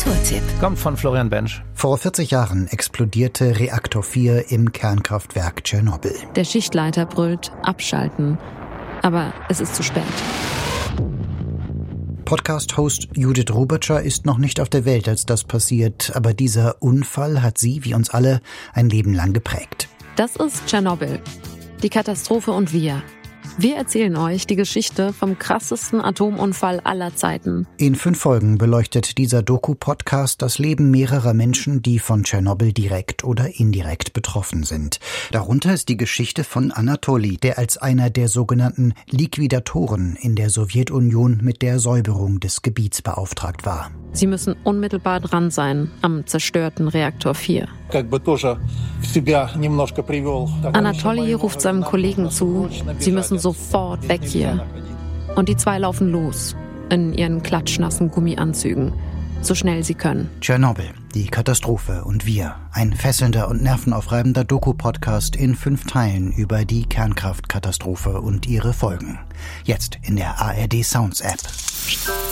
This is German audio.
Kulturtipp. Kommt von Florian Bensch. Vor 40 Jahren explodierte Reaktor 4 im Kernkraftwerk Tschernobyl. Der Schichtleiter brüllt, abschalten. Aber es ist zu spät. Podcast-Host Judith Rubertscher ist noch nicht auf der Welt, als das passiert. Aber dieser Unfall hat sie, wie uns alle, ein Leben lang geprägt. Das ist Tschernobyl. Die Katastrophe und wir. Wir erzählen euch die Geschichte vom krassesten Atomunfall aller Zeiten. In 5 Folgen beleuchtet dieser Doku-Podcast das Leben mehrerer Menschen, die von Tschernobyl direkt oder indirekt betroffen sind. Darunter ist die Geschichte von Anatoli, der als einer der sogenannten Liquidatoren in der Sowjetunion mit der Säuberung des Gebiets beauftragt war. Sie müssen unmittelbar dran sein am zerstörten Reaktor 4. Anatoli ruft seinem Kollegen zu, sie müssen sofort weg hier. Und die 2 laufen los, in ihren klatschnassen Gummianzügen, so schnell sie können. Tschernobyl, die Katastrophe und wir. Ein fesselnder und nervenaufreibender Doku-Podcast in 5 Teilen über die Kernkraftkatastrophe und ihre Folgen. Jetzt in der ARD Sounds App.